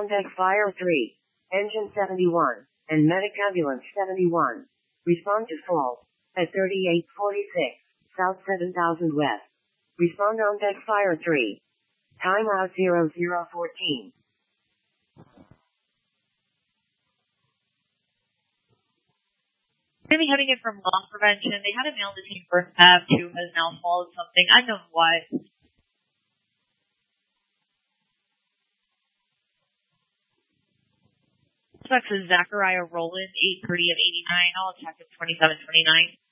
Deck Fire 3, Engine 71, and Medic Ambulance 71. Respond to fault at 3846, South 7000 West. Respond on Deck Fire 3. Timeout 0014. We're going to be having it from Loss Prevention. They had a male in the team first half who has now swallowed something. I don't know what. Suspects is Zachariah Rowland, 830 of 89. I'll check at 2729.